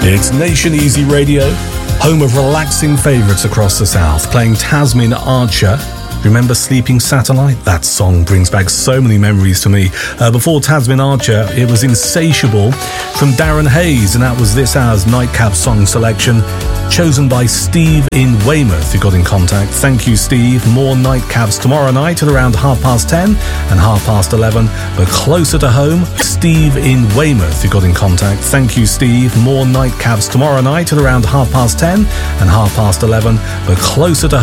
It's Nation Easy Radio, home of relaxing favourites across the south, playing Tasmin Archer. Remember Sleeping Satellite? That song brings back so many memories to me. Before Tasmin Archer, it was Insatiable from Darren Hayes, and that was this hour's Nightcap song selection, chosen by Steve in Weymouth, who got in contact. Thank you, Steve. More Nightcaps tomorrow night at around 10:30 and 11:30, but closer to home, Steve in Weymouth, who got in contact. Thank you, Steve. More Nightcaps tomorrow night at around 10:30 and 11:30, but closer to